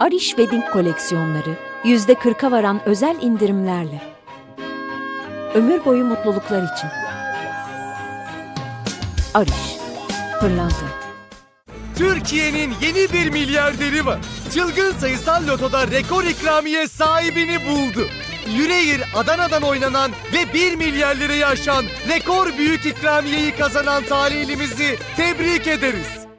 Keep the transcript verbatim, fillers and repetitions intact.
Arish Wedding koleksiyonları yüzde kırka varan özel indirimlerle. Ömür boyu mutluluklar için. Arish, pırlanta. Türkiye'nin yeni bir milyarderi var. Çılgın sayısal lotoda rekor ikramiye sahibini buldu. Yüreğir Adana'dan oynanan ve bir milyar lirayı aşan rekor büyük ikramiyeyi kazanan talihlimizi tebrik ederiz.